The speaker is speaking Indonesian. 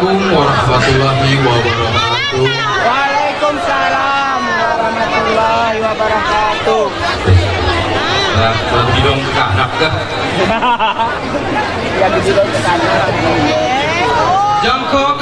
Assalamualaikum warahmatullahi wabarakatuh. Waalaikumsalam warahmatullahi wabarakatuh. Nah, bidong ke anak kah? Ya, di sini ke sana. Jangkok